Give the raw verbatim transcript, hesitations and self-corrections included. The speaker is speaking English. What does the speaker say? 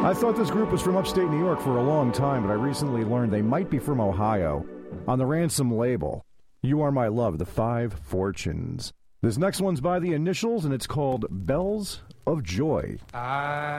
I thought this group was from upstate New York for a long time, but I recently learned they might be from Ohio. On the Ransom label, You Are My Love, the Five Fortunes. This next one's by the Initials, and it's called Bells of Joy. I